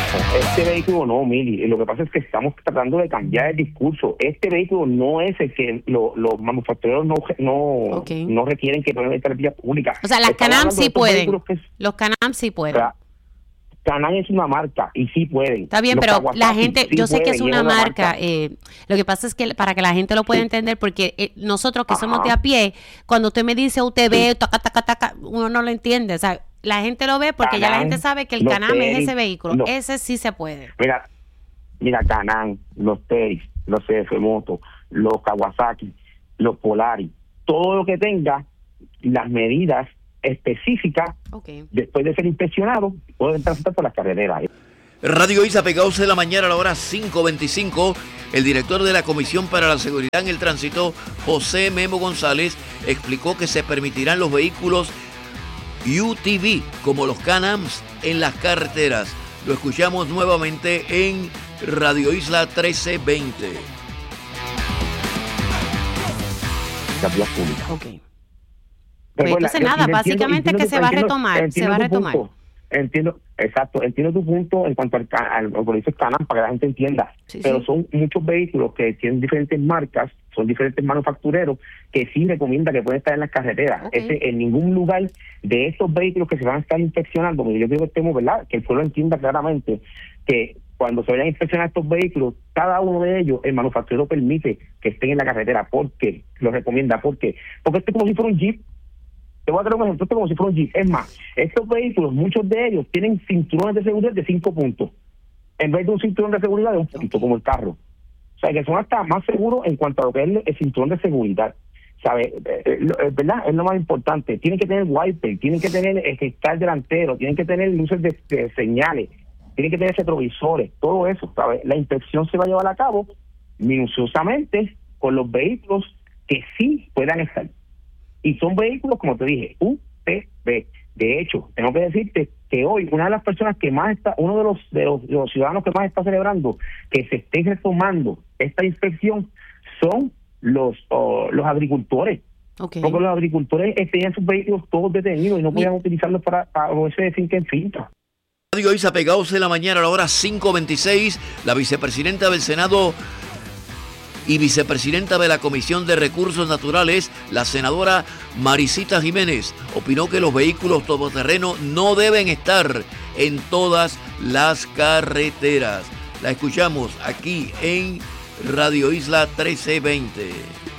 Este vehículo no, Mili. Lo que pasa es que estamos tratando de cambiar el discurso. Este vehículo no es el que los manufactureros no requieren que puedan estar en vía pública. O sea, las Can-Am sí pueden. Los Can-Am sí pueden. Can-Am es una marca y sí pueden. Está bien, pero la gente, sí yo sé que es una marca. Lo que pasa es que para que la gente lo pueda entender, porque nosotros que somos de a pie, cuando usted me dice UTV, taca, uno no lo entiende. O sea, la gente lo ve porque Can-Am, ya la gente sabe que el Can-Am es ese vehículo. Ese sí se puede. Mira, Can-Am, los Teris, los CF Moto, los Kawasaki, los Polaris, todo lo que tenga las medidas específicas, después de ser inspeccionado, pueden transitar por las carreteras. Radio Isla, pegados de la mañana a la hora 5:25. El director de la Comisión para la Seguridad en el Tránsito, José Memo González, explicó que se permitirán los vehículos UTV como los Can-Ams en las carreteras. Lo escuchamos nuevamente en Radio Isla 1320. La vía pública. Pues entonces nada, básicamente entiendo, que se va a retomar, Entiendo tu punto en cuanto al lo que dice Can-Am, para que la gente entienda, pero son muchos vehículos que tienen diferentes marcas, son diferentes manufactureros que sí recomienda que pueden estar en las carreteras. En ningún lugar de estos vehículos que se van a estar inspeccionando, porque yo creo que estemos, ¿verdad?, que el pueblo entienda claramente que cuando se vayan a inspeccionar estos vehículos, cada uno de ellos, el manufacturero permite que estén en la carretera. ¿Por qué? Lo recomienda. ¿Por qué? Porque esto es como si fuera un Jeep. Te voy a dar un ejemplo, esto es como si fuera un Jeep. Es más, estos vehículos, muchos de ellos tienen cinturones de seguridad de 5 puntos, en vez de un cinturón de seguridad de 1 punto, como el carro. O sea, que son hasta más seguros en cuanto a lo que es el cinturón de seguridad. ¿Sabes? ¿Verdad? Es lo más importante. Tienen que tener wiper, tienen que tener cristal delantero, tienen que tener luces de señales, tienen que tener retrovisores, todo eso, ¿sabes? La inspección se va a llevar a cabo minuciosamente con los vehículos que sí puedan estar. Y son vehículos, como te dije, UTV. De hecho, tengo que decirte que hoy una de las personas que más está, uno de los ciudadanos que más está celebrando que se esté retomando esta inspección son los agricultores. Porque los agricultores tenían sus vehículos todos detenidos y no podían utilizarlos para moverse de finca en finca. Radio Isa, pegados de la mañana a la hora 5:26, la vicepresidenta del Senado y vicepresidenta de la Comisión de Recursos Naturales, la senadora Maricita Jiménez, opinó que los vehículos todoterreno no deben estar en todas las carreteras. La escuchamos aquí en Radio Isla 1320.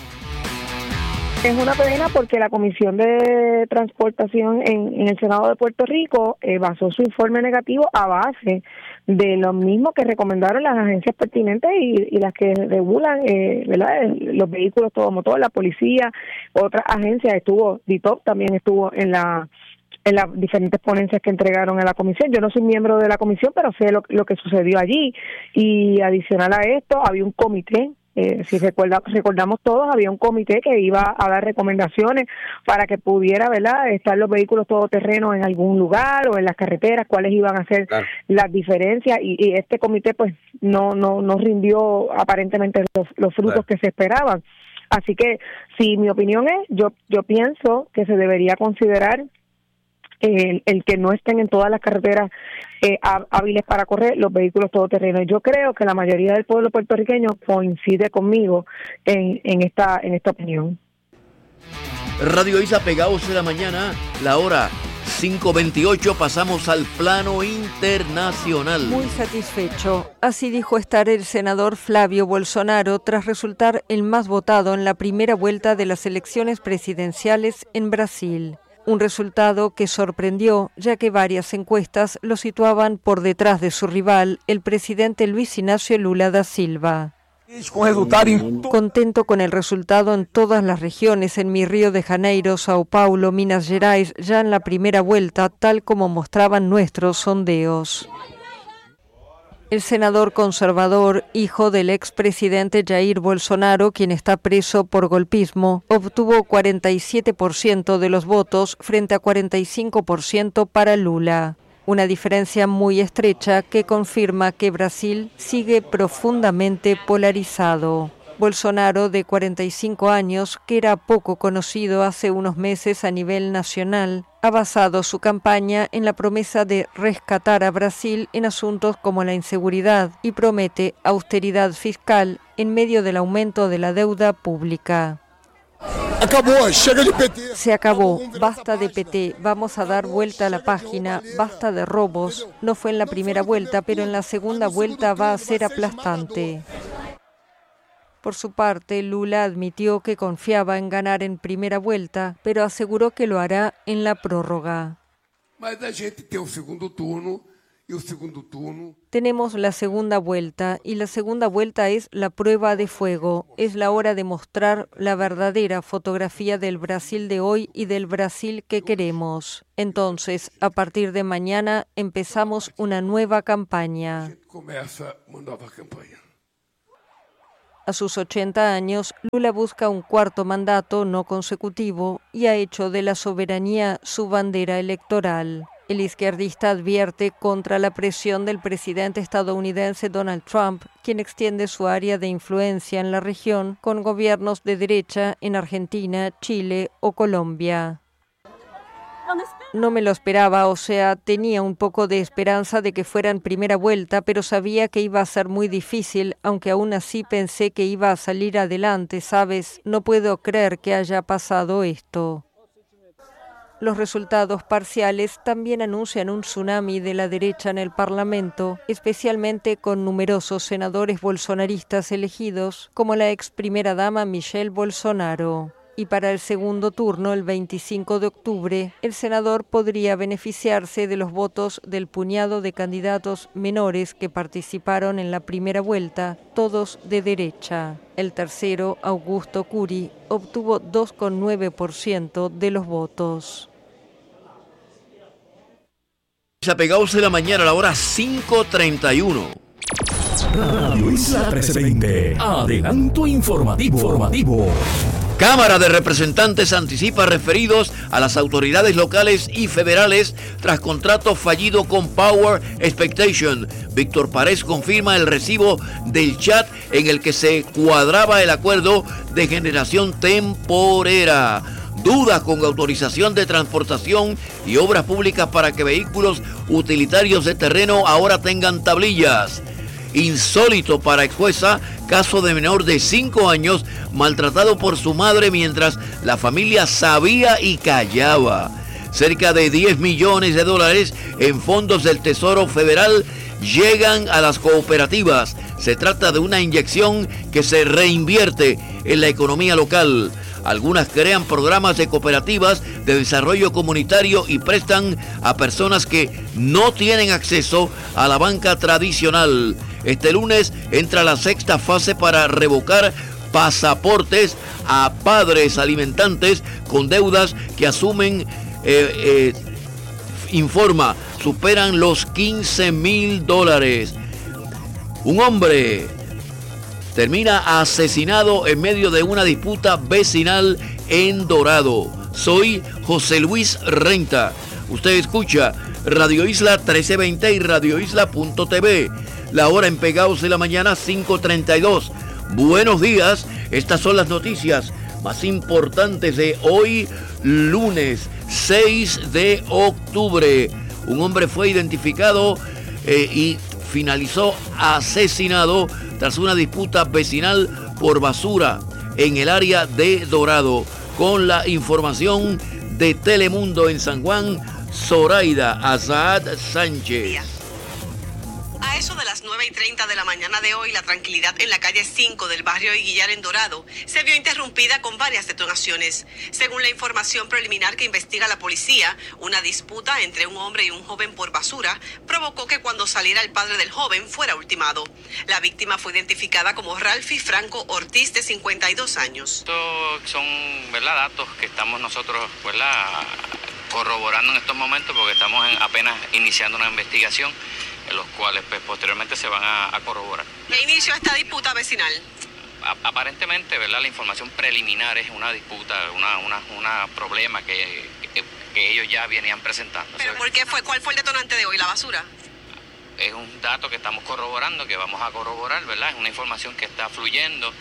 Es una pena porque la Comisión de Transportación en el Senado de Puerto Rico basó su informe negativo a base de lo mismo que recomendaron las agencias pertinentes y las que regulan ¿verdad?, los vehículos todo motor, la policía, otras agencias. DITOP también estuvo en las diferentes ponencias que entregaron a la comisión. Yo no soy miembro de la comisión, pero sé lo que sucedió allí. Y adicional a esto, había un comité. Si recordamos todos, había un comité que iba a dar recomendaciones para que pudiera, ¿verdad?, estar los vehículos todoterrenos en algún lugar o en las carreteras, cuáles iban a ser las diferencias, y este comité pues no rindió aparentemente los frutos que se esperaban. Así que, si mi opinión es, yo pienso que se debería considerar el que no estén en todas las carreteras hábiles para correr los vehículos todoterrenos. Yo creo que la mayoría del pueblo puertorriqueño coincide conmigo en esta opinión. Radio Isa, pegados de la mañana, la hora 5:28, pasamos al plano internacional. Muy satisfecho, así dijo estar el senador Flavio Bolsonaro tras resultar el más votado en la primera vuelta de las elecciones presidenciales en Brasil. Un resultado que sorprendió, ya que varias encuestas lo situaban por detrás de su rival, el presidente Luis Inácio Lula da Silva. Contento con el resultado en todas las regiones, en mi Río de Janeiro, Sao Paulo, Minas Gerais, ya en la primera vuelta, tal como mostraban nuestros sondeos. El senador conservador, hijo del expresidente Jair Bolsonaro, quien está preso por golpismo, obtuvo 47% de los votos frente a 45% para Lula. Una diferencia muy estrecha que confirma que Brasil sigue profundamente polarizado. Bolsonaro, de 45 años, que era poco conocido hace unos meses a nivel nacional, ha basado su campaña en la promesa de rescatar a Brasil en asuntos como la inseguridad y promete austeridad fiscal en medio del aumento de la deuda pública. Se acabó, basta de PT, vamos a dar vuelta a la página, basta de robos. No fue en la primera vuelta, pero en la segunda vuelta va a ser aplastante. Por su parte, Lula admitió que confiaba en ganar en primera vuelta, pero aseguró que lo hará en la prórroga. Tenemos la segunda vuelta, y la segunda vuelta es la prueba de fuego. Es la hora de mostrar la verdadera fotografía del Brasil de hoy y del Brasil que queremos. Entonces, a partir de mañana, empezamos una nueva campaña. A sus 80 años, Lula busca un cuarto mandato no consecutivo y ha hecho de la soberanía su bandera electoral. El izquierdista advierte contra la presión del presidente estadounidense Donald Trump, quien extiende su área de influencia en la región con gobiernos de derecha en Argentina, Chile o Colombia. No me lo esperaba, o sea, tenía un poco de esperanza de que fuera en primera vuelta, pero sabía que iba a ser muy difícil, aunque aún así pensé que iba a salir adelante, ¿sabes? No puedo creer que haya pasado esto. Los resultados parciales también anuncian un tsunami de la derecha en el Parlamento, especialmente con numerosos senadores bolsonaristas elegidos, como la ex primera dama Michelle Bolsonaro. Y para el segundo turno, el 25 de octubre, el senador podría beneficiarse de los votos del puñado de candidatos menores que participaron en la primera vuelta, todos de derecha. El tercero, Augusto Curi, obtuvo 2,9% de los votos. Apegados de la mañana a la hora 5:31. Radio Isla 1320. Adelanto informativo. Cámara de Representantes anticipa referidos a las autoridades locales y federales tras contrato fallido con Power Expectation. Víctor Párez confirma el recibo del chat en el que se cuadraba el acuerdo de generación temporera. Dudas con autorización de transportación y obras públicas para que vehículos utilitarios de terreno ahora tengan tablillas. Insólito para exjueza, caso de menor de 5 años maltratado por su madre mientras la familia sabía y callaba. Cerca de $10 millones en fondos del Tesoro Federal llegan a las cooperativas. Se trata de una inyección que se reinvierte en la economía local. Algunas crean programas de cooperativas de desarrollo comunitario y prestan a personas que no tienen acceso a la banca tradicional. Este lunes entra la sexta fase para revocar pasaportes a padres alimentantes con deudas que asumen, informa, superan los $15,000. Un hombre termina asesinado en medio de una disputa vecinal en Dorado. Soy José Luis Renta. Usted escucha Radio Isla 1320 y radioisla.tv. La hora en Pegados de la mañana 5:32. Buenos días, estas son las noticias más importantes de hoy, lunes 6 de octubre. Un hombre fue identificado y finalizó asesinado tras una disputa vecinal por basura en el área de Dorado. Con la información de Telemundo en San Juan, Zoraida Azad Sánchez. A eso de las 9:30 de la mañana de hoy, la tranquilidad en la calle 5 del barrio Higuillar en Dorado se vio interrumpida con varias detonaciones. Según la información preliminar que investiga la policía, una disputa entre un hombre y un joven por basura provocó que cuando saliera el padre del joven fuera ultimado. La víctima fue identificada como Ralfi Franco Ortiz, de 52 años. Estos son, ¿verdad?, datos que estamos nosotros, ¿verdad?, corroborando en estos momentos porque estamos apenas iniciando una investigación, en los cuales pues, posteriormente se van a corroborar. ¿Qué inicio esta disputa vecinal? Aparentemente, ¿verdad?, la información preliminar es una disputa, una problema que ellos ya venían presentando. ¿Pero por qué fue? ¿Cuál fue el detonante de hoy? ¿La basura? es un dato que estamos corroborando, que vamos a corroborar, ¿verdad? Es una información que está fluyendo,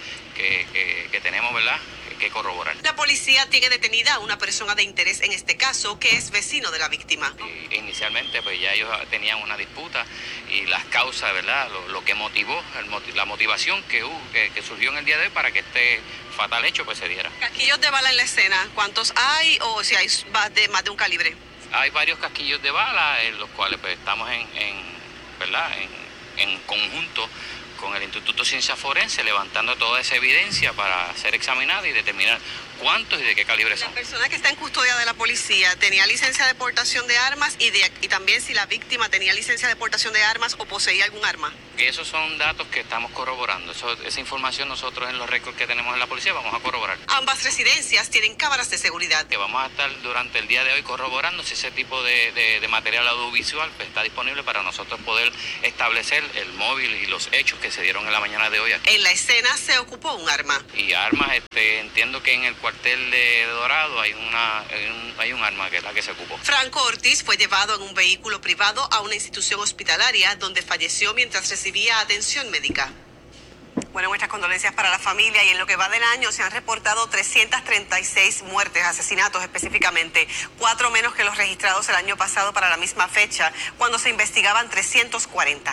que tenemos, ¿verdad?, que corroborar. La policía tiene detenida a una persona de interés en este caso, que es vecino de la víctima. Inicialmente, pues ya ellos tenían una disputa y las causas, ¿verdad?, lo que motivó, la motivación que surgió en el día de hoy para que este fatal hecho pues se diera. ¿Casquillos de bala en la escena? ¿Cuántos hay o si hay más de un calibre? Hay varios casquillos de bala, en los cuales pues estamos ¿verdad?, en conjunto con el Instituto de Ciencia Forense, levantando toda esa evidencia para ser examinada y determinar cuántos y de qué calibre son. La persona que está en custodia de la policía tenía licencia de portación de armas y también si la víctima tenía licencia de portación de armas o poseía algún arma. Y esos son datos que estamos corroborando. Esa información nosotros en los récords que tenemos en la policía vamos a corroborar. Ambas residencias tienen cámaras de seguridad. Que vamos a estar durante el día de hoy corroborando si ese tipo de material audiovisual pues, está disponible para nosotros poder establecer el móvil y los hechos que se dieron en la mañana de hoy aquí. En la escena se ocupó un arma. Y armas, entiendo que en el cuartel de Dorado hay un arma que es la que se ocupó. Franco Ortiz fue llevado en un vehículo privado a una institución hospitalaria donde falleció mientras recibía atención médica. Bueno, nuestras condolencias para la familia y en lo que va del año se han reportado 336 muertes, asesinatos específicamente, 4 menos que los registrados el año pasado para la misma fecha, cuando se investigaban 340.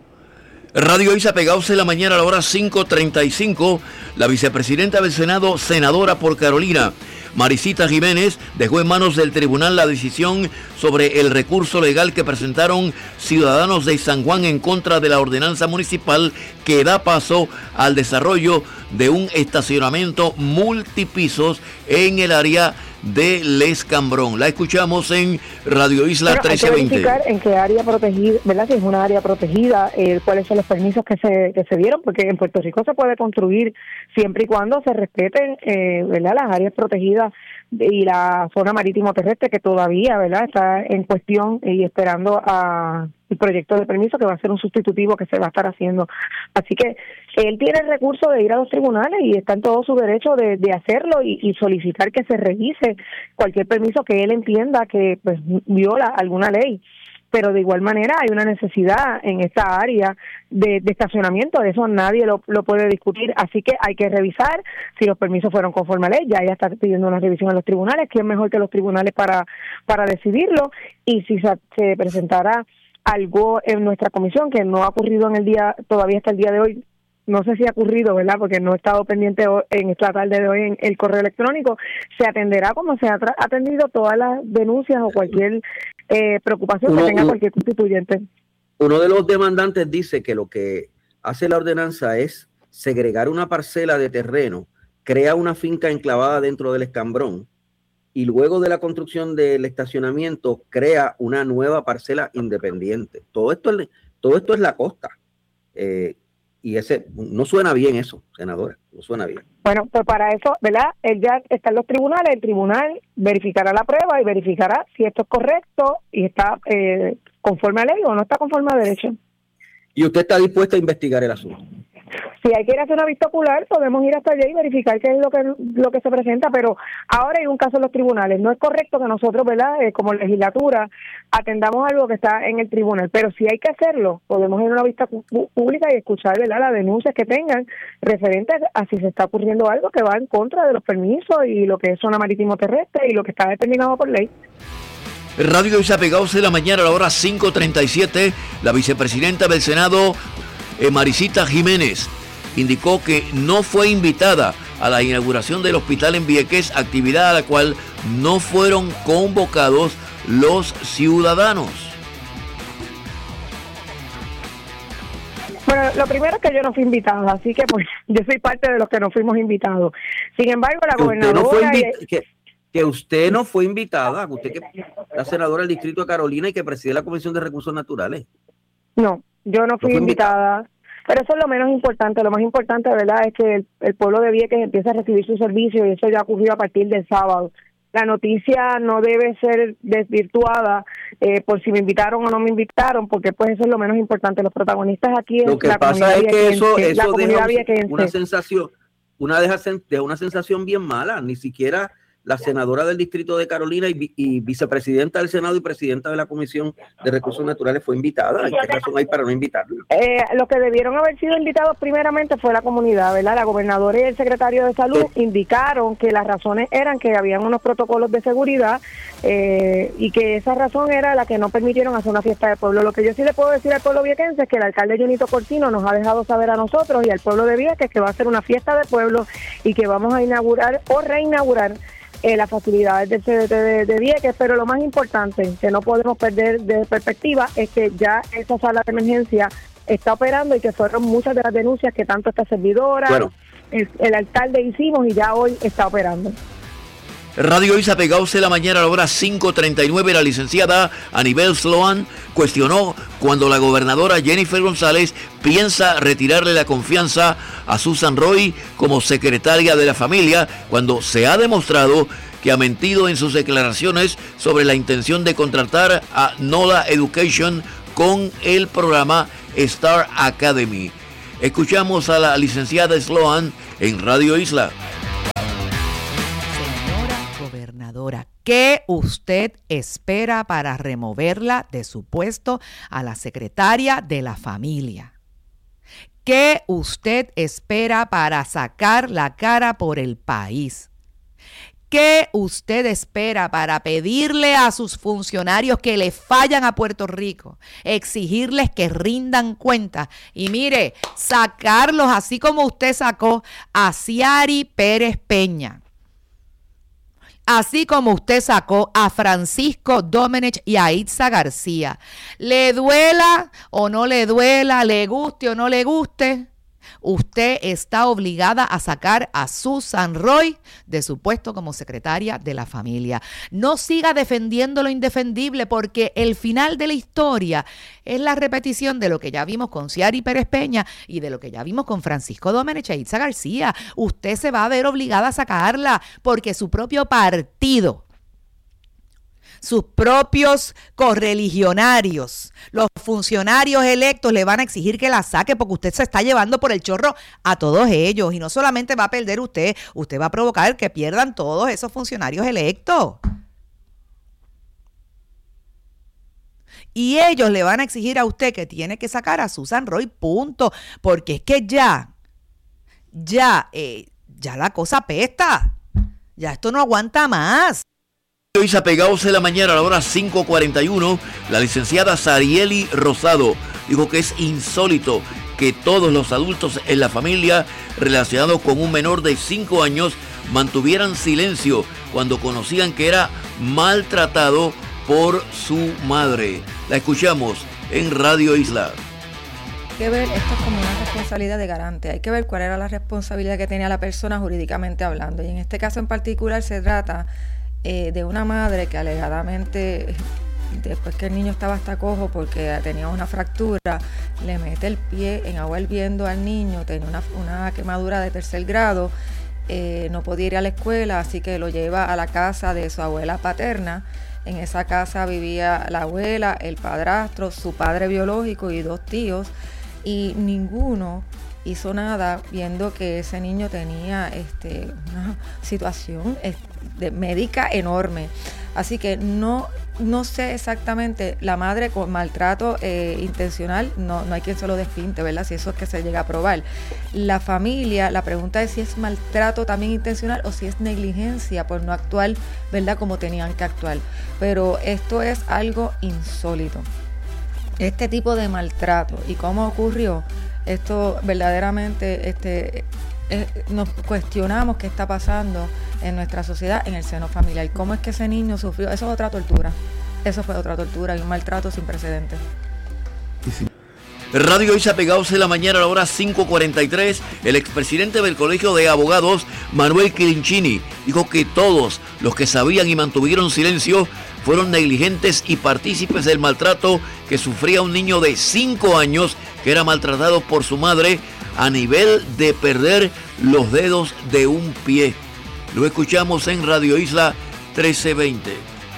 Radio Isa pegados en la mañana a la hora 5:35. La vicepresidenta del Senado, senadora por Carolina, Marisita Jiménez, dejó en manos del tribunal la decisión sobre el recurso legal que presentaron ciudadanos de San Juan en contra de la ordenanza municipal que da paso al desarrollo de un estacionamiento multipisos en el área de Les Cambrón. La escuchamos en Radio Isla 1320. Hay que verificar en qué área protegida, ¿verdad? Si es una área protegida, cuáles son los permisos que se dieron, porque en Puerto Rico se puede construir siempre y cuando se respeten, ¿verdad?, las áreas protegidas y la zona marítimo terrestre que todavía, ¿verdad?, está en cuestión y esperando a el proyecto de permiso que va a ser un sustitutivo que se va a estar haciendo. Así que él tiene el recurso de ir a los tribunales y está en todo su derecho de hacerlo y solicitar que se revise cualquier permiso que él entienda que pues viola alguna ley. Pero de igual manera hay una necesidad en esta área de estacionamiento, de eso nadie lo puede discutir, así que hay que revisar si los permisos fueron conforme a ley. Ya ella está pidiendo una revisión a los tribunales, ¿quién mejor que los tribunales para decidirlo? Y si se presentara algo en nuestra comisión que no ha ocurrido todavía hasta el día de hoy, no sé si ha ocurrido, ¿verdad?, porque no he estado pendiente en esta tarde de hoy en el correo electrónico, se atenderá como se ha atendido todas las denuncias o cualquier preocupación que tenga cualquier constituyente. Uno de los demandantes dice que lo que hace la ordenanza es segregar una parcela de terreno, crea una finca enclavada dentro del escambrón y luego de la construcción del estacionamiento crea una nueva parcela independiente. Todo esto es la costa. Y no suena bien eso, senadora, no suena bien. Bueno, pues para eso, ¿verdad? Él ya está en los tribunales, el tribunal verificará la prueba y verificará si esto es correcto y está conforme a ley o no está conforme a derecho. ¿Y usted está dispuesto a investigar el asunto? Si hay que ir a hacer una vista ocular, podemos ir hasta allá y verificar qué es lo que se presenta, pero ahora hay un caso en los tribunales. No es correcto que nosotros, ¿verdad?, como legislatura, atendamos algo que está en el tribunal, pero si hay que hacerlo, podemos ir a una vista pública y escuchar, ¿verdad?, las denuncias que tengan referentes a si se está ocurriendo algo que va en contra de los permisos y lo que es zona marítimo terrestre y lo que está determinado por ley. Radio Isa pegados en la mañana a la hora 5:37. La vicepresidenta del Senado, Marisita Jiménez, indicó que no fue invitada a la inauguración del hospital en Vieques, actividad a la cual no fueron convocados los ciudadanos. Bueno, lo primero es que yo no fui invitada, así que pues yo soy parte de los que no fuimos invitados. Sin embargo, la gobernadora... Que usted no fue invitada, usted que es la senadora del distrito de Carolina y que preside la Comisión de Recursos Naturales. No, yo no fui invitada. Pero eso es lo menos importante. Lo más importante, ¿verdad?, es que el pueblo de Vieques empieza a recibir su servicio y eso ya ocurrió a partir del sábado. La noticia no debe ser desvirtuada por si me invitaron o no me invitaron, porque pues eso es lo menos importante. Los protagonistas aquí es lo que la pasa es que eso deja una sensación bien mala. Ni siquiera la senadora del Distrito de Carolina y vicepresidenta del Senado y presidenta de la Comisión de Recursos Naturales fue invitada. ¿Qué razón hay para no invitarla? Los que debieron haber sido invitados primeramente fue la comunidad, ¿verdad? La gobernadora y el secretario de Salud indicaron que las razones eran que habían unos protocolos de seguridad y que esa razón era la que no permitieron hacer una fiesta de pueblo. Lo que yo sí le puedo decir al pueblo viequense es que el alcalde Junito Cortino nos ha dejado saber a nosotros y al pueblo de Vieques que va a ser una fiesta de pueblo y que vamos a inaugurar o reinaugurar las facilidades del CDT de Vieques, pero lo más importante que no podemos perder de perspectiva es que ya esa sala de emergencia está operando y que fueron muchas de las denuncias que tanto esta servidora, el alcalde hicimos y ya hoy está operando. Radio Isla Pegados de la mañana a la hora 5:39, la licenciada Anibel Sloan cuestionó cuando la gobernadora Jennifer González piensa retirarle la confianza a Susan Roy como secretaria de la familia, cuando se ha demostrado que ha mentido en sus declaraciones sobre la intención de contratar a NOLA Education con el programa Star Academy. Escuchamos a la licenciada Sloan en Radio Isla. ¿Qué usted espera para removerla de su puesto a la secretaria de la familia? ¿Qué usted espera para sacar la cara por el país? ¿Qué usted espera para pedirle a sus funcionarios que le fallan a Puerto Rico, exigirles que rindan cuentas y mire, sacarlos así como usted sacó a Ciari Pérez Peña? Así como usted sacó a Francisco Domenech y a Itza García. Le duela o no le duela, le guste o no le guste, usted está obligada a sacar a Susan Roy de su puesto como secretaria de la familia. No siga defendiendo lo indefendible, porque el final de la historia es la repetición de lo que ya vimos con Ciari Pérez Peña y de lo que ya vimos con Francisco Domenech e Itza García. Usted se va a ver obligada a sacarla porque su propio partido, sus propios correligionarios, los funcionarios electos le van a exigir que la saque porque usted se está llevando por el chorro a todos ellos. Y no solamente va a perder usted va a provocar que pierdan todos esos funcionarios electos. Y ellos le van a exigir a usted que tiene que sacar a Susan Roy, punto. Porque es que ya la cosa apesta. Ya esto no aguanta más. Hoy se Pegados de la mañana a la hora 5:41, la licenciada Sarieli Rosado dijo que es insólito que todos los adultos en la familia relacionados con un menor de 5 años mantuvieran silencio cuando conocían que era maltratado por su madre. La escuchamos en Radio Isla. Hay que ver, esto es como una responsabilidad de garante, hay que ver cuál era la responsabilidad que tenía la persona jurídicamente hablando, y en este caso en particular se trata de una madre que alegadamente, después que el niño estaba hasta cojo porque tenía una fractura, le mete el pie en agua hirviendo al niño, tenía una quemadura de 3er grado, no podía ir a la escuela, así que lo lleva a la casa de su abuela paterna. En esa casa vivía la abuela, el padrastro, su padre biológico y 2 tíos, y ninguno hizo nada viendo que ese niño tenía una situación médica enorme. Así que no sé exactamente, la madre con maltrato intencional, no hay quien se lo despinte, ¿verdad? Si eso es que se llega a probar. La familia, la pregunta es si es maltrato también intencional o si es negligencia por no actuar, ¿verdad? Como tenían que actuar. Pero esto es algo insólito. Este tipo de maltrato y cómo ocurrió, esto verdaderamente nos cuestionamos qué está pasando en nuestra sociedad, en el seno familiar. ¿Cómo es que ese niño sufrió? Eso es otra tortura. Eso fue otra tortura y un maltrato sin precedentes. Radio Isla Pegados de la mañana a la hora 5:43, el expresidente del Colegio de Abogados, Manuel Quirinchini, dijo que todos los que sabían y mantuvieron silencio fueron negligentes y partícipes del maltrato que sufría un niño de 5 años que era maltratado por su madre a nivel de perder los dedos de un pie. Lo escuchamos en Radio Isla 1320.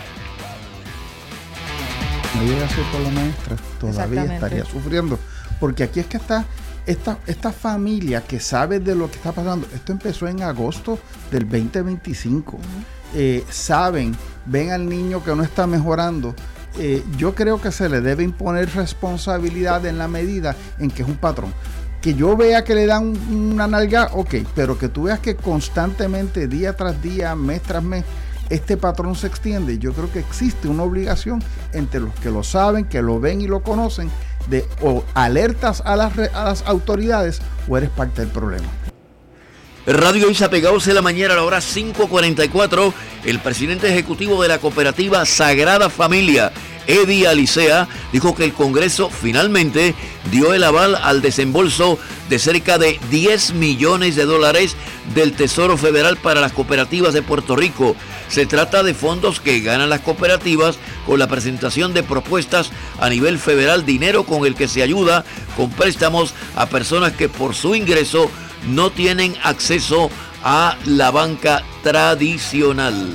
No llega a ser por la maestra, todavía estaría sufriendo. Porque aquí es que está esta familia que sabe de lo que está pasando. Esto empezó en agosto del 2025. saben, ven al niño que no está mejorando, yo creo que se le debe imponer responsabilidad en la medida en que es un patrón. Que yo vea que le dan una nalga, ok, pero que tú veas que constantemente, día tras día, mes tras mes, este patrón se extiende. Yo creo que existe una obligación entre los que lo saben, que lo ven y lo conocen, de o alertas a las autoridades o eres parte del problema. Radio Isa Pegados en la mañana a la hora 5:44. El presidente ejecutivo de la cooperativa Sagrada Familia, Eddie Alicea, dijo que el Congreso finalmente dio el aval al desembolso de cerca de $10 millones del Tesoro Federal para las cooperativas de Puerto Rico. Se trata de fondos que ganan las cooperativas con la presentación de propuestas a nivel federal, dinero con el que se ayuda con préstamos a personas que por su ingreso no tienen acceso a la banca tradicional.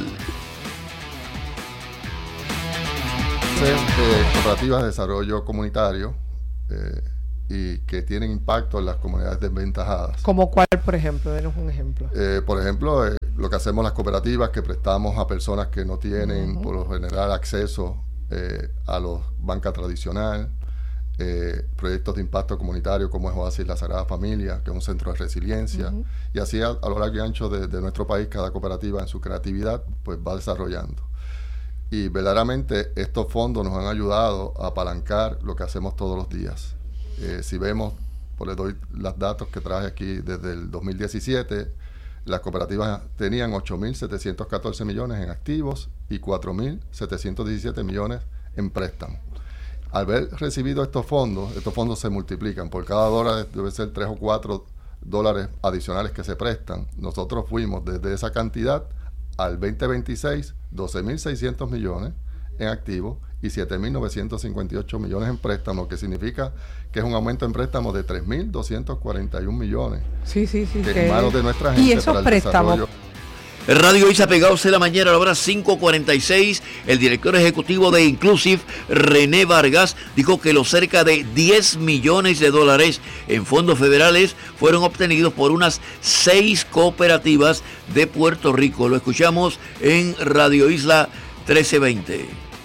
Cooperativas de desarrollo comunitario y que tienen impacto en las comunidades desventajadas. ¿Como cuál, por ejemplo? Denos un ejemplo. Por ejemplo, lo que hacemos las cooperativas, que prestamos a personas que no tienen, por lo general, acceso a la banca tradicional, proyectos de impacto comunitario como es Oasis La Sagrada Familia, que es un centro de resiliencia, y así a lo largo y ancho de nuestro país, cada cooperativa en su creatividad pues va desarrollando. Y verdaderamente estos fondos nos han ayudado a apalancar lo que hacemos todos los días. Si vemos, pues les doy los datos que traje aquí desde el 2017, las cooperativas tenían 8.714 millones en activos y 4.717 millones en préstamos. Al haber recibido estos fondos se multiplican. Por cada dólar debe ser 3 o 4 dólares adicionales que se prestan. Nosotros fuimos desde esa cantidad al 2026, 12.600 millones en activos y 7.958 millones en préstamos, que significa que es un aumento en préstamos de 3.241 millones. Sí. En manos de nuestra gente. Y esos para el préstamos. desarrollo. Radio Isa Pegados en la mañana a la hora 5:46. El director ejecutivo de Inclusive, René Vargas, dijo que los cerca de $10 millones en fondos federales fueron obtenidos por unas 6 cooperativas de Puerto Rico. Lo escuchamos en Radio Isla 1320.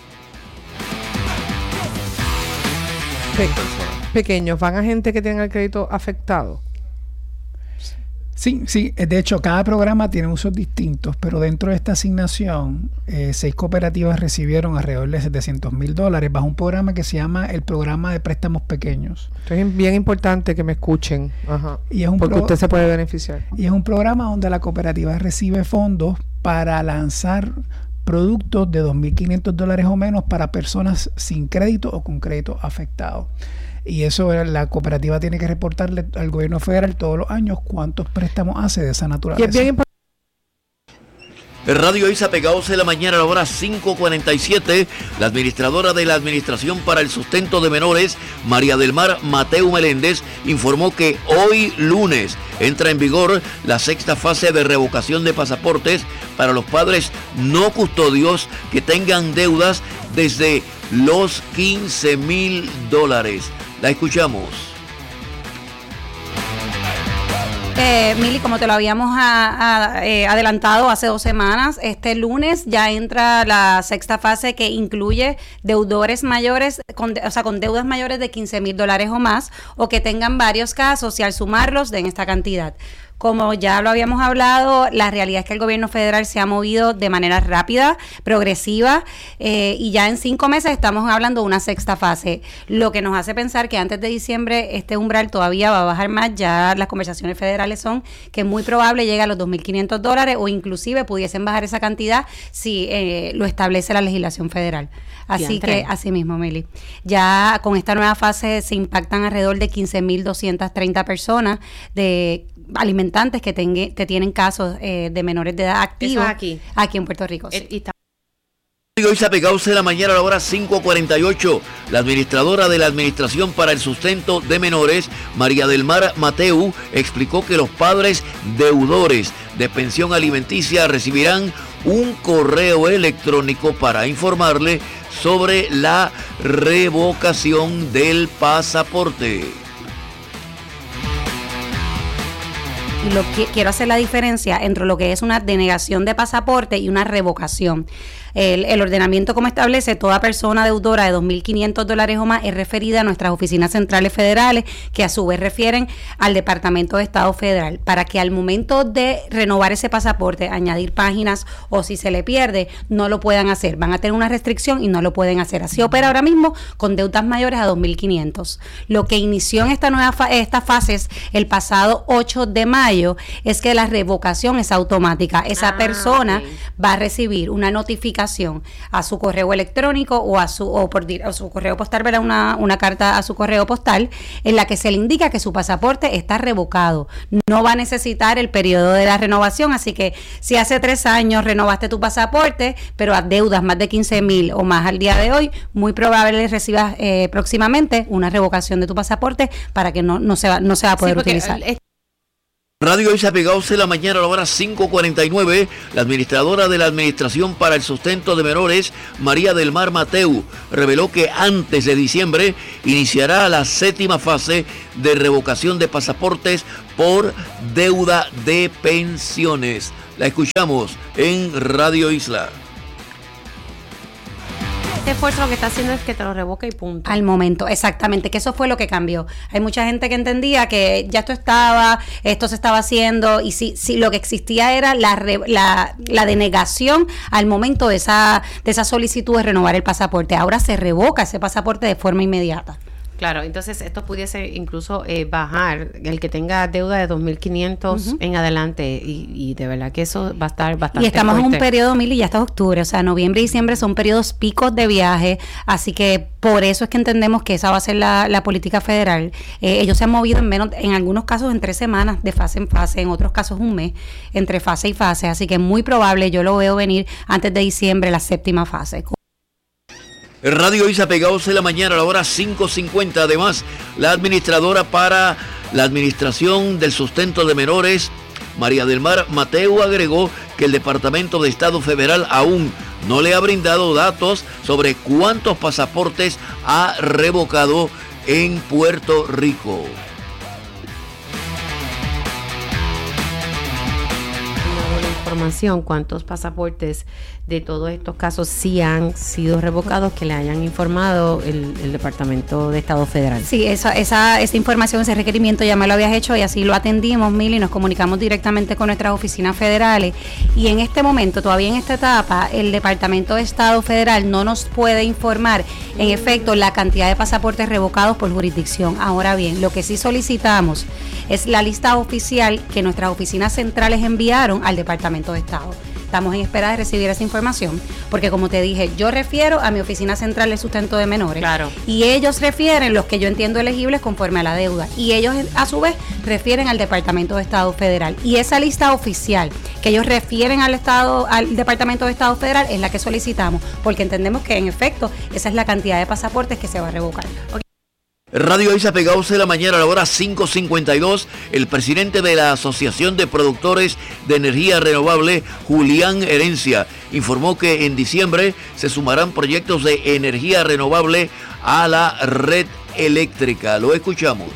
Pequeños, ¿van a gente que tenga el crédito afectado? Sí, de hecho cada programa tiene usos distintos, pero dentro de esta asignación 6 cooperativas recibieron alrededor de $700,000 bajo un programa que se llama el Programa de Préstamos Pequeños. Entonces es bien importante que me escuchen, y es porque usted se puede beneficiar. Y es un programa donde la cooperativa recibe fondos para lanzar productos de $2.500 o menos para personas sin crédito o con crédito afectado. Y eso la cooperativa tiene que reportarle al gobierno federal todos los años cuántos préstamos hace de esa naturaleza. Y es bien importante. Radio Isa Pegados en la mañana a la hora 5:47. La administradora de la Administración para el Sustento de Menores, María del Mar Mateu Meléndez, informó que hoy lunes entra en vigor la 6ª fase de revocación de pasaportes para los padres no custodios que tengan deudas desde los $15,000. La escuchamos. Mili, como te lo habíamos adelantado hace 2 semanas, este lunes ya entra la 6ª fase que incluye deudores mayores, con deudas mayores de $15,000 o más, o que tengan varios casos, y al sumarlos den esta cantidad. Como ya lo habíamos hablado, la realidad es que el gobierno federal se ha movido de manera rápida, progresiva, y ya en 5 meses estamos hablando de una 6ª fase, lo que nos hace pensar que antes de diciembre este umbral todavía va a bajar más. Ya las conversaciones federales son que es muy probable llegue a los $2.500 o inclusive pudiesen bajar esa cantidad si lo establece la legislación federal. Así que, así mismo, Meli, ya con esta nueva fase se impactan alrededor de 15.230 personas de alimentantes que tienen casos de menores de edad activos aquí en Puerto Rico. Hoy se ha pegado en la mañana a la hora 5:48. La administradora de la Administración para el Sustento de Menores, María del Mar Mateu, explicó que los padres deudores de pensión alimenticia recibirán un correo electrónico para informarle sobre la revocación del pasaporte. Y quiero hacer la diferencia entre lo que es una denegación de pasaporte y una revocación. El ordenamiento, como establece, toda persona deudora de $2.500 o más es referida a nuestras oficinas centrales federales, que a su vez refieren al Departamento de Estado Federal, para que al momento de renovar ese pasaporte, añadir páginas o si se le pierde, no lo puedan hacer. Van a tener una restricción y no lo pueden hacer. Así opera ahora mismo con deudas mayores a $2.500. Lo que inició en estas fases el pasado 8 de mayo es que la revocación es automática. Esa persona va a recibir una notificación a su correo electrónico o a su correo postal, ¿verdad? Una carta a su correo postal en la que se le indica que su pasaporte está revocado. No va a necesitar el periodo de la renovación, así que si hace 3 años renovaste tu pasaporte, pero adeudas más de 15,000 o más al día de hoy, muy probable recibas próximamente una revocación de tu pasaporte para que no se va a poder utilizar. Radio Isla Pegados en la mañana a la hora 5:49, la administradora de la Administración para el Sustento de Menores, María del Mar Mateu, reveló que antes de diciembre iniciará la 7ª fase de revocación de pasaportes por deuda de pensiones. La escuchamos en Radio Isla. Este esfuerzo lo que está haciendo es que te lo revoque y punto. Al momento, exactamente, que eso fue lo que cambió. Hay mucha gente que entendía que ya esto se estaba haciendo, y si lo que existía era la denegación al momento de esa solicitud de renovar el pasaporte. Ahora se revoca ese pasaporte de forma inmediata. Claro, entonces esto pudiese incluso bajar el que tenga deuda de 2.500 en adelante, y de verdad que eso va a estar bastante. Y estamos fuerte. en un periodo, Mili, ya está octubre, o sea, noviembre y diciembre son periodos picos de viaje, así que por eso es que entendemos que esa va a ser la política federal. Ellos se han movido en algunos casos en 3 semanas, de fase en fase, en otros casos un mes, entre fase y fase, así que es muy probable, yo lo veo venir antes de diciembre, la 7ª fase. Radio Isla Pegados en la mañana a la hora 5:50. Además, la administradora para la Administración del Sustento de Menores, María del Mar Mateu, agregó que el Departamento de Estado Federal aún no le ha brindado datos sobre cuántos pasaportes ha revocado en Puerto Rico. Información, cuántos pasaportes de todos estos casos sí han sido revocados, que le hayan informado el Departamento de Estado Federal. Sí, esa información, ese requerimiento ya me lo habías hecho y así lo atendimos, Mili, y nos comunicamos directamente con nuestras oficinas federales, y en este momento, todavía en esta etapa, el Departamento de Estado Federal no nos puede informar en efecto la cantidad de pasaportes revocados por jurisdicción. Ahora bien, lo que sí solicitamos es la lista oficial que nuestras oficinas centrales enviaron al Departamento de Estado. Estamos en espera de recibir esa información, porque como te dije, yo refiero a mi oficina central de sustento de menores, claro, y ellos refieren los que yo entiendo elegibles conforme a la deuda, y ellos a su vez refieren al Departamento de Estado Federal, y esa lista oficial que ellos refieren al Departamento de Estado Federal es la que solicitamos, porque entendemos que en efecto esa es la cantidad de pasaportes que se va a revocar. Radio Isla Pegados en la mañana a la hora 5:52, el presidente de la Asociación de Productores de Energía Renovable, Julián Herencia, informó que en diciembre se sumarán proyectos de energía renovable a la red eléctrica. Lo escuchamos.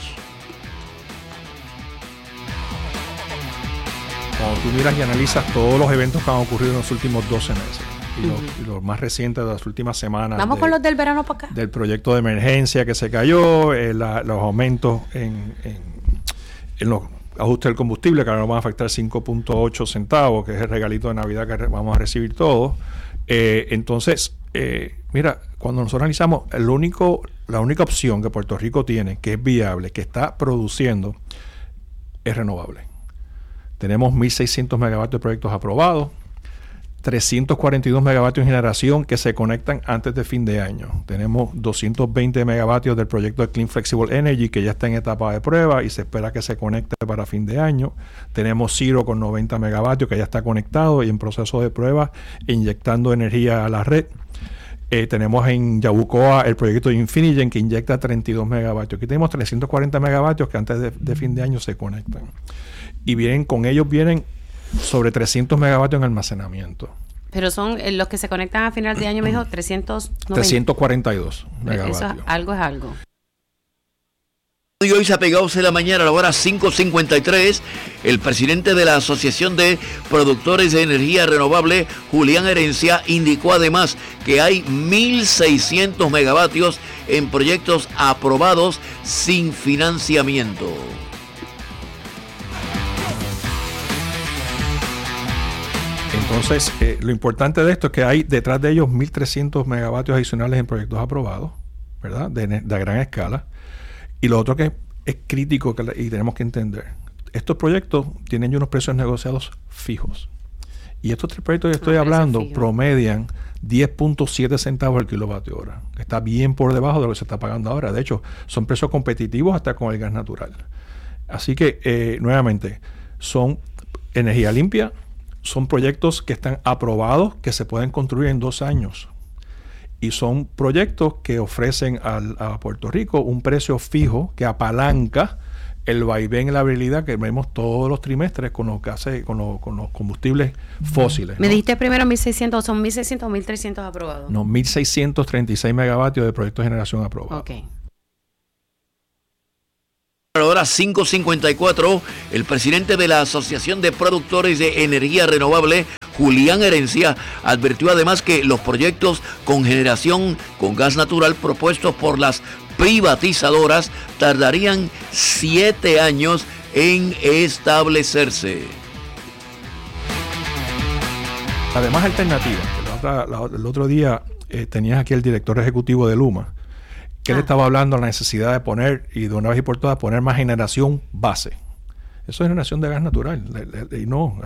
Cuando tú miras y analizas todos los eventos que han ocurrido en los últimos 12 meses, y los más recientes de las últimas semanas. Vamos con los del verano para acá. Del proyecto de emergencia que se cayó, los aumentos en los ajustes del combustible, que ahora nos van a afectar 5.8 centavos, que es el regalito de Navidad que vamos a recibir todos. Entonces, mira, cuando nosotros analizamos, la única opción que Puerto Rico tiene, que es viable, que está produciendo, es renovable. Tenemos 1.600 megavatios de proyectos aprobados, 342 megavatios en generación que se conectan antes de fin de año. Tenemos 220 megavatios del proyecto de Clean Flexible Energy, que ya está en etapa de prueba y se espera que se conecte para fin de año. Tenemos Ciro con 90 megavatios que ya está conectado y en proceso de prueba, inyectando energía a la red. Tenemos en Yabucoa el proyecto de Infinigen, que inyecta 32 megavatios. Aquí tenemos 340 megavatios que antes de fin de año se conectan. Y con ellos vienen sobre 300 megavatios en almacenamiento. Pero son los que se conectan a final de año, me dijo 342 megavatios. Eso algo es algo. Y hoy se ha pegado de la mañana a la hora 5:53. El presidente de la Asociación de Productores de Energía Renovable, Julián Herencia, indicó además que hay 1.600 megavatios en proyectos aprobados sin financiamiento. Entonces, lo importante de esto es que hay detrás de ellos 1.300 megavatios adicionales en proyectos aprobados, ¿verdad? De gran escala. Y lo otro que es crítico y tenemos que entender, estos proyectos tienen unos precios negociados fijos. Y estos 3 proyectos que estoy hablando promedian 10.7 centavos el kilovatio hora. Está bien por debajo de lo que se está pagando ahora. De hecho, son precios competitivos hasta con el gas natural. Así que, nuevamente, son energía limpia, son proyectos que están aprobados, que se pueden construir en 2 años. Y son proyectos que ofrecen a Puerto Rico un precio fijo que apalanca el vaivén y la habilidad que vemos todos los trimestres con los gases, con los combustibles fósiles. Me dijiste primero 1.600, ¿son 1.600 o 1.300 aprobados? No, 1.636 megavatios de proyectos de generación aprobados. Ok. A la hora 5:54, el presidente de la Asociación de Productores de Energía Renovable, Julián Herencia, advirtió además que los proyectos con generación con gas natural propuestos por las privatizadoras tardarían 7 años en establecerse. Además, alternativas. El otro día tenías aquí el director ejecutivo de Luma, que él estaba hablando de la necesidad de poner, y de una vez y por todas, poner más generación base. Eso es generación de gas natural. Y no,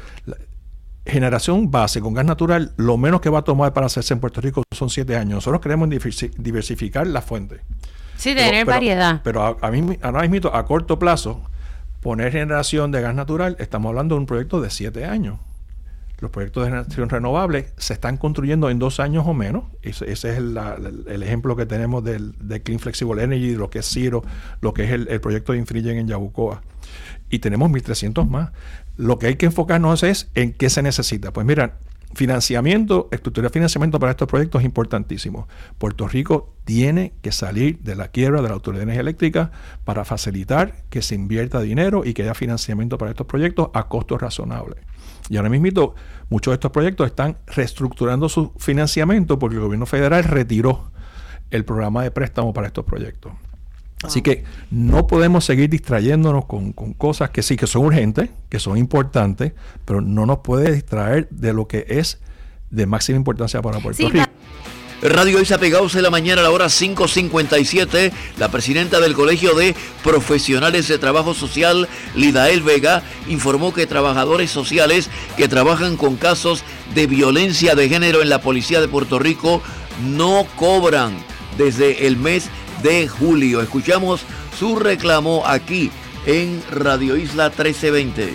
generación base con gas natural, lo menos que va a tomar para hacerse en Puerto Rico son 7 años. Nosotros queremos diversificar las fuentes. Sí, tener variedad. Pero ahora mismo, a corto plazo, poner generación de gas natural, estamos hablando de un proyecto de 7 años. Los proyectos de generación renovable se están construyendo en 2 años o menos. Ese es el ejemplo que tenemos de Clean Flexible Energy, lo que es CIRO, lo que es el proyecto de Infringen en Yabucoa. Y tenemos 1.300 más. Lo que hay que enfocarnos es en qué se necesita. Pues mira, estructura de financiamiento para estos proyectos es importantísimo. Puerto Rico tiene que salir de la quiebra de la Autoridad de Energía Eléctrica para facilitar que se invierta dinero y que haya financiamiento para estos proyectos a costos razonables. Y ahora mismo muchos de estos proyectos están reestructurando su financiamiento porque el gobierno federal retiró el programa de préstamo para estos proyectos. Así que no podemos seguir distrayéndonos con cosas que sí que son urgentes, que son importantes, pero no nos puede distraer de lo que es de máxima importancia para Puerto Rico. Radio Isa Pegados de la mañana a la hora 5:57. La presidenta del Colegio de Profesionales de Trabajo Social, Lidael Vega, informó que trabajadores sociales que trabajan con casos de violencia de género en la Policía de Puerto Rico no cobran desde el mes de julio. Escuchamos su reclamo aquí en Radio Isla 1320.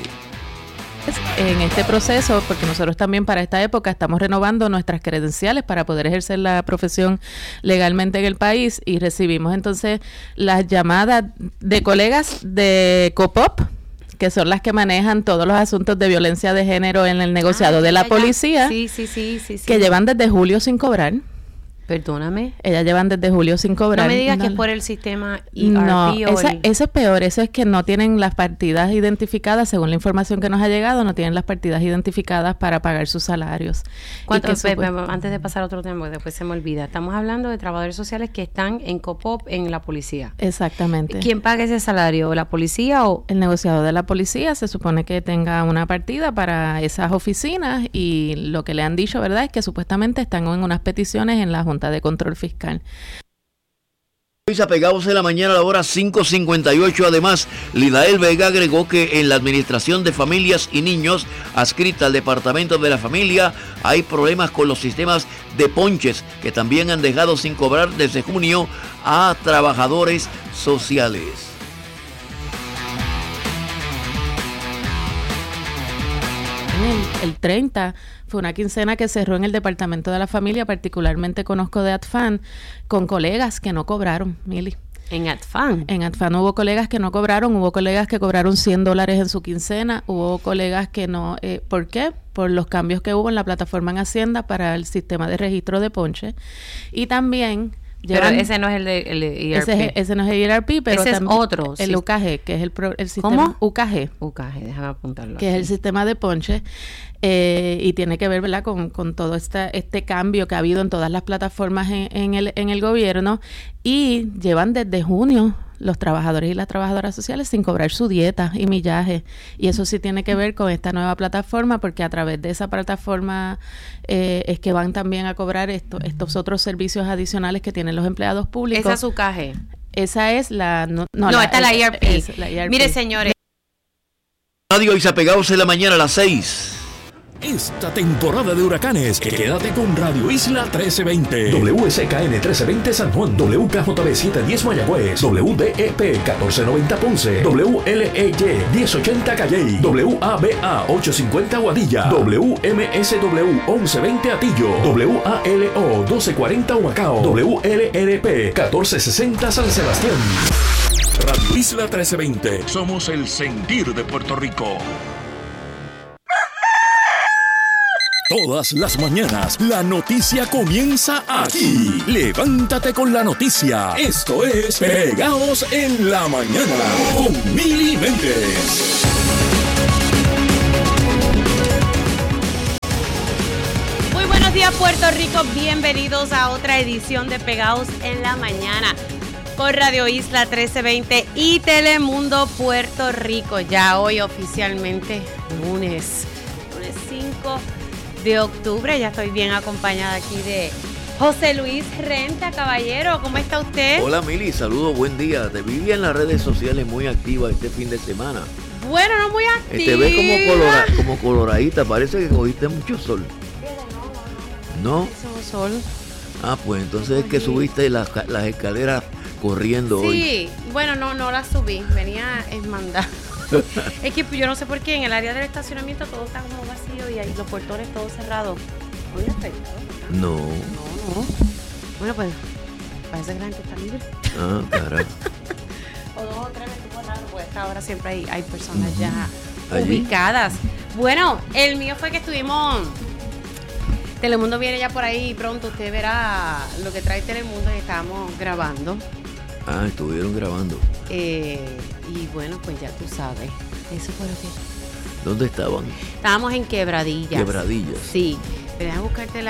En este proceso, porque nosotros también para esta época estamos renovando nuestras credenciales para poder ejercer la profesión legalmente en el país, y recibimos entonces las llamadas de colegas de COPOP, que son las que manejan todos los asuntos de violencia de género en el negociado de la policía, que llevan desde julio sin cobrar. Perdóname. Ellas llevan desde julio sin cobrar. No me digas que es por el sistema ERP. No, eso es peor. Eso es que no tienen las partidas identificadas, según la información que nos ha llegado, no tienen las partidas identificadas para pagar sus salarios. Antes de pasar a otro tema, después se me olvida. Estamos hablando de trabajadores sociales que están en COPOP en la policía. Exactamente. ¿Quién paga ese salario? ¿La policía o...? El negociador de la policía se supone que tenga una partida para esas oficinas, y lo que le han dicho, ¿verdad?, es que supuestamente están en unas peticiones en la Junta de Control Fiscal. Pegados de la mañana a la hora 5:58. Además, Lidael Vega agregó que en la Administración de Familias y Niños, adscrita al Departamento de la Familia, hay problemas con los sistemas de ponches que también han dejado sin cobrar desde junio a trabajadores sociales. El 30 fue una quincena que cerró en el Departamento de la Familia, particularmente conozco de ATFAN, con colegas que no cobraron, Mili. ¿En ATFAN? En ATFAN hubo colegas que no cobraron, hubo colegas que cobraron $100 en su quincena, hubo colegas que no. ¿Por qué? Por los cambios que hubo en la plataforma en Hacienda para el sistema de registro de ponche, y también Pero ese no es el de ERP. Ese no es el ERP, pero ese es otro. El UKG, que es el sistema. ¿Cómo? UKG, déjame apuntarlo. Que es el sistema de ponche. Y tiene que ver, ¿verdad?, con todo este cambio que ha habido en todas las plataformas en el gobierno. Y llevan desde junio los trabajadores y las trabajadoras sociales sin cobrar su dieta y millaje. Y eso sí tiene que ver con esta nueva plataforma, porque a través de esa plataforma es que van también a cobrar estos otros servicios adicionales que tienen los empleados públicos. Esa es su caje. Esa es la... No, esta es la ERP. La ERP. Mire, señores. Radio Isa Pegados en la mañana a las 6. Esta temporada de huracanes, quédate con Radio Isla 1320. WSKN 1320 San Juan, WKJB 710 Mayagüez, WDEP 1490 Ponce, WLEY 1080 Calley, WABA 850 Guadilla, WMSW 1120 Atillo, WALO 1240 Humacao, WLRP 1460 San Sebastián. Radio Isla 1320. Somos el sentir de Puerto Rico. Todas las mañanas, la noticia comienza aquí. Levántate con la noticia. Esto es Pegados en la Mañana con Mili Méndez. Muy buenos días, Puerto Rico. Bienvenidos a otra edición de Pegados en la Mañana por Radio Isla 1320 y Telemundo Puerto Rico. Ya hoy oficialmente lunes 5 de octubre. Ya estoy bien acompañada aquí de José Luis Renta. Caballero, ¿cómo está usted? Hola Mili, saludos, buen día. Te vi en las redes sociales muy activa este fin de semana. Bueno, no muy activa. Te ves como coloradita, parece que cogiste mucho sol. ¿No? Sol. Ah, pues entonces es que subiste las escaleras corriendo hoy. Sí, bueno, no las subí, venía esmandada. Es que yo no sé por qué en el área del estacionamiento todo está como vacío y ahí los portones todos cerrados. ¿Hoy afectado? No. Bueno, pues parece que la gente está libre. Ah, carajo. O 2 o 3 me estuvo raro, pues ahora siempre hay personas ya ubicadas. Bueno, el mío fue que estuvimos... Telemundo viene ya por ahí pronto, usted verá lo que trae Telemundo y estábamos grabando. Ah, estuvieron grabando. Y bueno, pues ya tú sabes. Eso fue lo que... ¿Dónde estaban? Estábamos en Quebradillas. Quebradillas. Sí. Pero déjame buscarte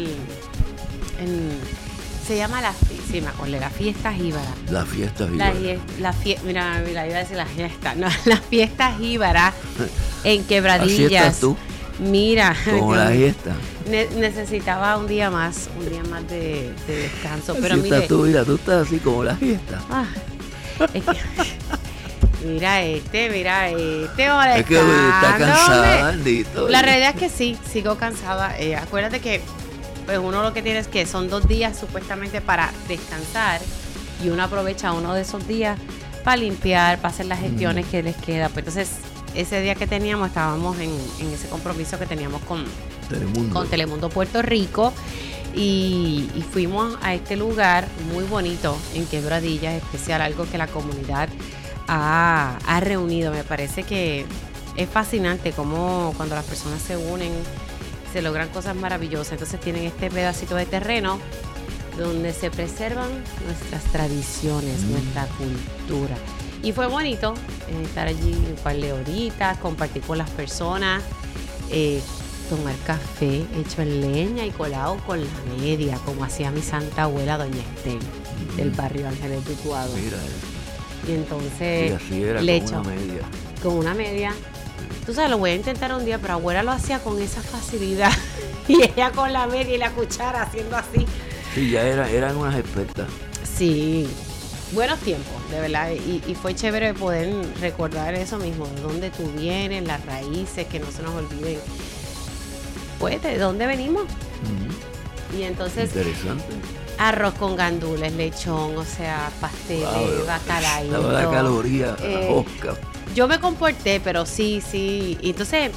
se llama la Fiesta Jíbara. La Fiesta Jíbara. Mira, iba a decir la fiesta. No, la Fiesta Jíbara en Quebradillas. ¿Así estás tú? Mira. Como la fiesta. Necesitaba un día más de descanso. Así pero mire, tú estás así como la fiesta. Es que, mira este molestando. Es que está cansada, bendito. La realidad es que sí, sigo cansada. Acuérdate que pues uno lo que tiene es que son 2 días supuestamente para descansar y uno aprovecha uno de esos días para limpiar, para hacer las gestiones que les queda. Pues entonces ese día que estábamos en ese compromiso que teníamos con Telemundo Puerto Rico y fuimos a este lugar muy bonito en Quebradillas, especial, algo que la comunidad ha reunido. Me parece que es fascinante cómo cuando las personas se unen se logran cosas maravillosas. Entonces tienen este pedacito de terreno donde se preservan nuestras tradiciones, nuestra cultura. Y fue bonito estar allí un par de horitas, compartir con las personas, tomar café hecho en leña y colado con la media, como hacía mi santa abuela doña Estel, del barrio Ángeles de Utuado. Mira y entonces así era, le con echó una media. Con una media. Tú sabes, lo voy a intentar un día, pero abuela lo hacía con esa facilidad. Y ella con la media y la cuchara haciendo así. Sí, ya eran unas expertas. Sí, buenos tiempos, de verdad. Y fue chévere poder recordar eso mismo, de dónde tú vienes, las raíces, que no se nos olviden. Pues, ¿de dónde venimos? Y entonces, arroz con gandules, lechón, o sea, pasteles, bacalaíto. La caloría, Oscar. Yo me comporté, pero sí. Y entonces,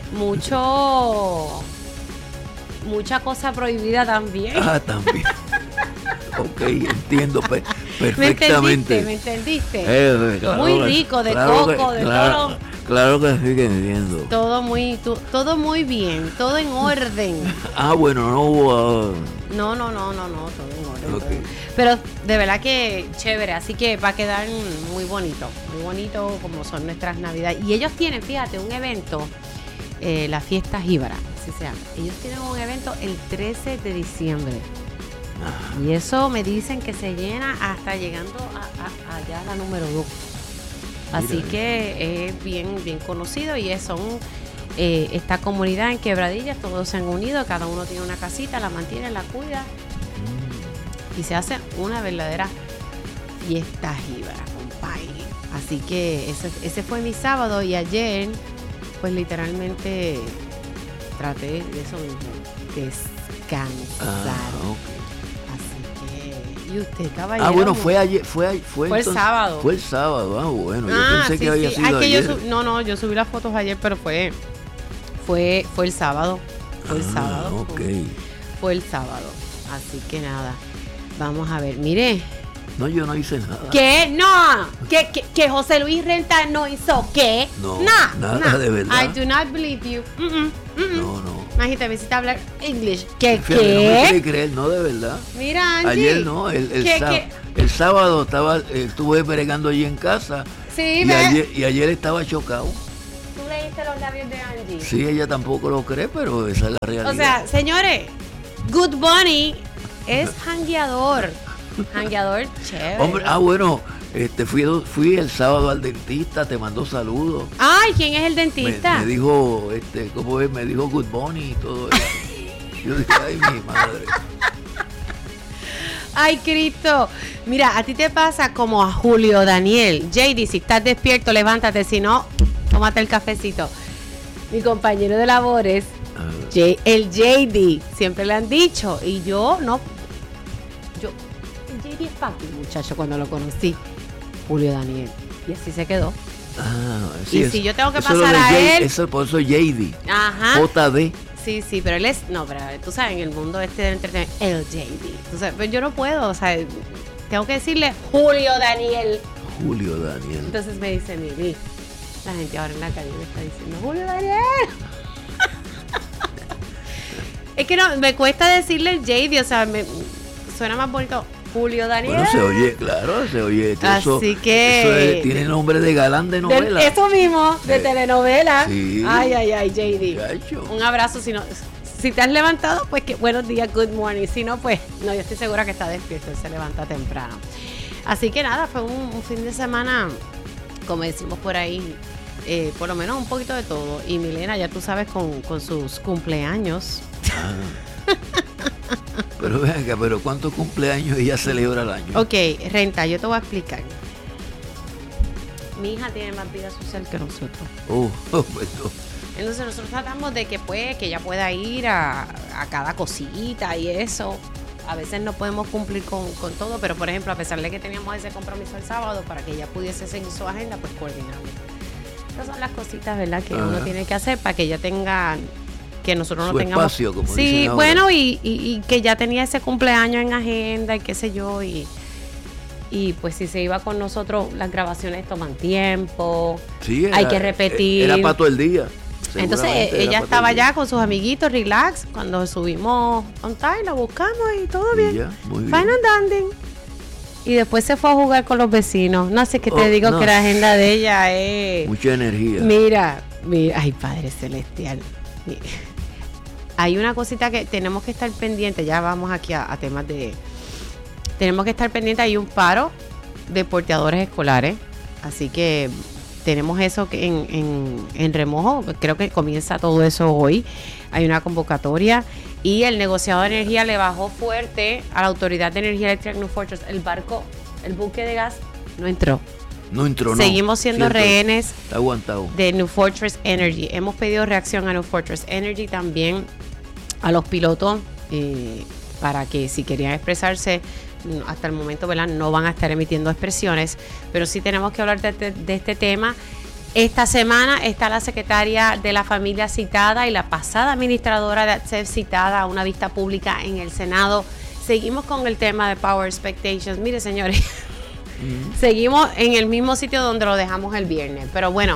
mucha cosa prohibida también. Ah, también. Ok, entiendo perfectamente. ¿Me entendiste? Muy rico, de coco, de todo. Claro que sí que entiendo. Todo muy bien, todo en orden. Bueno, no hubo... No, todo en orden. Okay. Pero de verdad que chévere, así que va a quedar muy bonito como son nuestras navidades. Y ellos tienen, fíjate, un evento, la fiesta jíbara, así se llama. Ellos tienen un evento el 13 de diciembre. Y eso me dicen que se llena hasta llegando allá a la número 2. Así que es bien conocido y son esta comunidad en Quebradillas, todos se han unido, cada uno tiene una casita, la mantiene, la cuida y se hace una verdadera fiesta jíbara, compadre. Así que ese fue mi sábado y ayer pues literalmente traté de eso mismo, descansar. ¿Y usted, caballero? Bueno, fue ayer, fue el sábado. Fue el sábado, bueno, yo pensé que había sido que ayer. Yo subí las fotos ayer, pero fue el sábado. Fue el sábado. Fue el sábado. Así que nada, vamos a ver, mire. No, yo no hice nada. ¿Qué? No. ¿Que José Luis Renta no hizo qué? No, nada de verdad. I do not believe you. No. Imagínate, necesita hablar English. ¿Qué? No me quiere creer, no, de verdad. Mira, Angie. Ayer no, el sábado estuve bregando allí en casa. Sí, y ayer estaba chocado. ¿Tú leíste los labios de Angie? Sí, ella tampoco lo cree, pero esa es la realidad. O sea, señores, Good Bunny es jangueador. Jangueador chévere. Hombre, bueno, fui el sábado al dentista, te mandó saludos. Ay, ¿quién es el dentista? Me dijo, ¿cómo es? Me dijo Good Bunny y todo eso. Yo dije, ay, mi madre. Ay, Cristo. Mira, a ti te pasa como a Julio Daniel. JD, si estás despierto, levántate. Si no, tómate el cafecito. Mi compañero de labores, el JD, siempre le han dicho. Y yo, el JD es papi, muchacho, cuando lo conocí. Julio Daniel. Y así se quedó. Sí, y si yo tengo que pasar a él. Eso por eso JD. Ajá. JD. Sí, pero él es, pero tú sabes, en el mundo del entretenimiento, el JD. Tú sabes, pero yo no puedo, o sea, tengo que decirle Julio Daniel. Entonces me dice Mimi, la gente ahora en la calle me está diciendo Julio Daniel. Es que no, me cuesta decirle el JD, o sea, suena más bonito Julio Daniel. Bueno, se oye, claro, se oye. Así que... tiene nombre de galán de novela. Eso mismo, de telenovela. Sí. Ay, JD. Chacho. Un abrazo. Si te has levantado, pues que buenos días, good morning. Si no, pues no, yo estoy segura que está despierto. Él se levanta temprano. Así que nada, fue un fin de semana, como decimos por ahí, por lo menos un poquito de todo. Y Milena, ya tú sabes, con sus cumpleaños. Pero venga, ¿cuántos cumpleaños ella celebra al año? Ok, Renta, yo te voy a explicar. Mi hija tiene más vida social que nosotros. Entonces nosotros tratamos de que ella pueda ir a cada cosita y eso. A veces no podemos cumplir con todo, pero por ejemplo, a pesar de que teníamos ese compromiso el sábado, para que ella pudiese seguir su agenda, pues coordinamos. Esas son las cositas, ¿verdad?, que uno tiene que hacer para que ella tenga... que nosotros su no tengamos espacio, como sí, dicen ahora. Bueno, y que ya tenía ese cumpleaños en agenda y qué sé yo, y pues si se iba con nosotros, las grabaciones toman tiempo, sí, hay que repetir. Era para todo el día. Entonces ella estaba allá con sus amiguitos, relax, cuando subimos on time, la buscamos y todo bien. Ya, muy bien. Fine and dandy. Y después se fue a jugar con los vecinos. No sé qué te digo, no. Que la agenda de ella es... mucha energía. Mira, ay, Padre Celestial. Mira. Hay una cosita que tenemos que estar pendientes, ya vamos aquí a temas de... Tenemos que estar pendientes, hay un paro de porteadores escolares, así que tenemos eso que en remojo, creo que comienza todo eso hoy, hay una convocatoria y el negociado de energía le bajó fuerte a la Autoridad de Energía Eléctrica New Fortress, el buque de gas no entró. Seguimos siendo rehenes de New Fortress Energy. Hemos pedido reacción a New Fortress Energy, también a los pilotos, para que si querían expresarse, hasta el momento, ¿verdad?, no van a estar emitiendo expresiones, pero sí tenemos que hablar de este tema. Esta semana está la secretaria de la familia citada y la pasada administradora de ATSEF citada a una vista pública en el Senado. Seguimos con el tema de Power Expectations. Mire, señores, seguimos en el mismo sitio donde lo dejamos el viernes, pero bueno,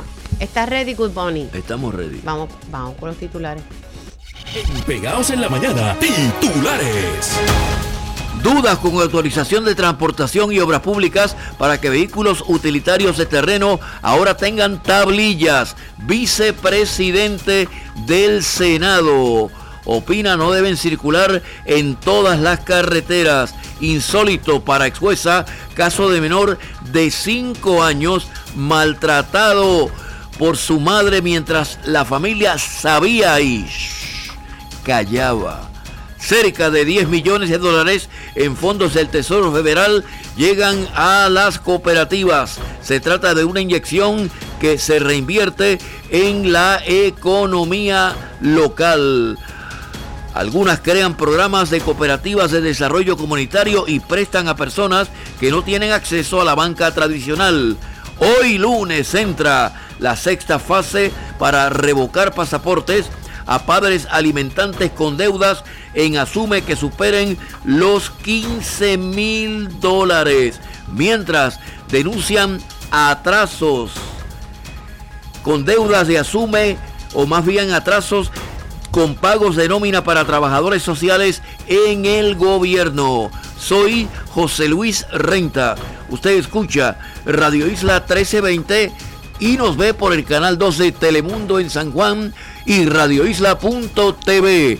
¿Estás ready, Good Bunny? Estamos ready. Vamos con los titulares. Pegados en la mañana, titulares. Dudas con autorización de transportación y obras públicas para que vehículos utilitarios de terreno ahora tengan tablillas. Vicepresidente del Senado opina no deben circular en todas las carreteras. Insólito para ex jueza, caso de menor de 5 años maltratado por su madre mientras la familia sabía y callaba. Cerca de 10 millones de dólares en fondos del Tesoro Federal llegan a las cooperativas. Se trata de una inyección que se reinvierte en la economía local. Algunas crean programas de cooperativas de desarrollo comunitario y prestan a personas que no tienen acceso a la banca tradicional. Hoy lunes entra la 6ª fase para revocar pasaportes a padres alimentantes con deudas en Asume que superen los $15,000, mientras denuncian atrasos con deudas de Asume, o más bien atrasos con pagos de nómina para trabajadores sociales en el gobierno. Soy José Luis Renta. Usted escucha Radio Isla 1320 y nos ve por el canal 2 de Telemundo en San Juan y radioisla.tv.